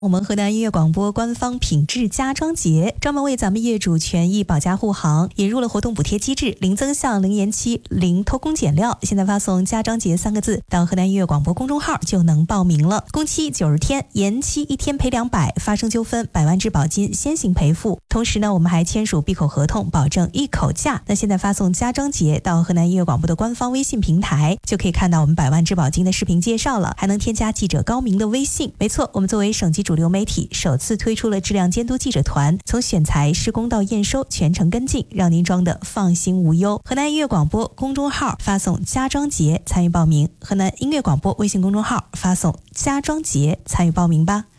我们河南音乐广播官方品质家装节专门为咱们业主权益保驾护航引入了活动补贴机制，零增项、零延期、零偷工减料。现在发送家装节3个字到河南音乐广播公众号就能报名了。工期90天，延期1天赔200，发生纠纷100万质保金先行赔付。同时呢，我们还签署闭口合同，保证一口价。那现在发送家装节到河南音乐广播的官方微信平台，就可以看到我们100万质保金的视频介绍了，还能添加记者高明的微信。没错，我们作为省级主流媒体，首次推出了质量监督记者团，从选材、施工到验收全程跟进，让您装的放心无忧。河南音乐广播公众号发送家装节参与报名，河南音乐广播微信公众号发送家装节参与报名吧。